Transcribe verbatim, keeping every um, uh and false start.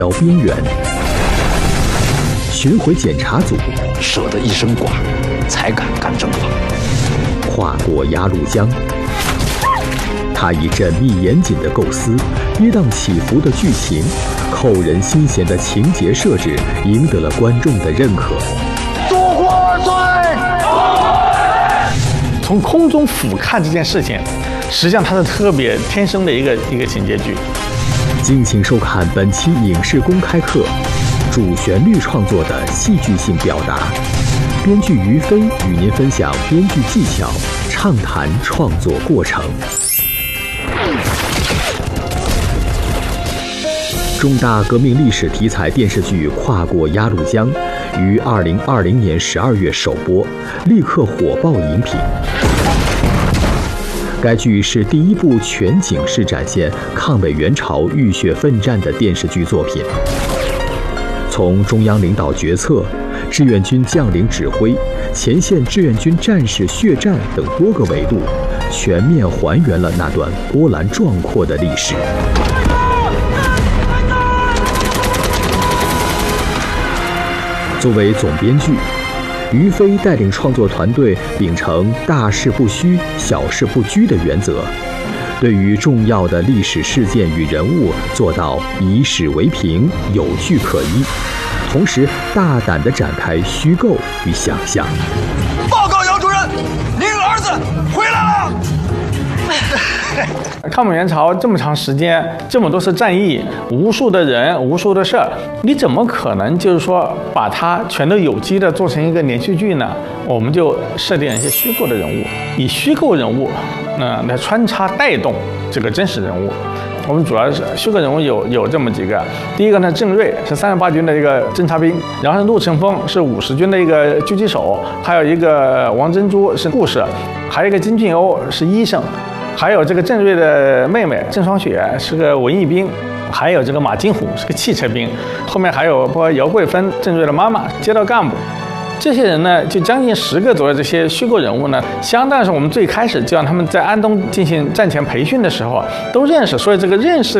条边缘，巡回检查组舍得一身剐，才敢干正法。 跨过鸭绿江，他以缜密严谨的构思、跌宕起伏的剧情、扣人心弦的情节设置，赢得了观众的认可。 祖国万岁！ 从空中俯瞰这件事情，实际上它是特别天生的一个一个情节剧。 敬请收看本期影视公开课，主旋律创作的戏剧性表达。编剧于飞与您分享编剧技巧，畅谈创作过程。重大革命历史题材电视剧《跨过鸭绿江》于二零二零年十二月首播，立刻火爆荧屏。该剧是第一部全景式展现抗美援朝浴血奋战的电视剧作品。从中央领导决策、志愿军将领指挥、前线志愿军战士血战等多个维度，全面还原了那段波澜壮阔的历史。作为总编剧，于飞带领创作团队秉承大事不虚、小事不拘的原则，对于重要的历史事件与人物做到以史为凭、有据可依，同时大胆地展开虚构与想象。 报告姚主任，您儿子回来了。 抗美援朝这么长时间，这么多次战役，无数的人，无数的事儿，你怎么可能就是说把它全都有机的做成一个连续剧呢？我们就设定一些虚构的人物，以虚构人物，呃，来穿插带动这个真实人物。我们主要是虚构人物有有这么几个，第一个呢，郑瑞是三十八军的一个侦察兵，然后陆成风是五十军的一个狙击手，还有一个王珍珠是护士，还有一个金俊欧是医生。还有这个郑瑞的妹妹郑双雪是个文艺兵，还有这个马金虎是个汽车兵，后面还有包括姚桂芬郑瑞的妈妈街道干部，这些人呢就将近十个左右这些虚构人物呢，相当是我们最开始就让他们在安东进行战前培训的时候都认识，所以这个认识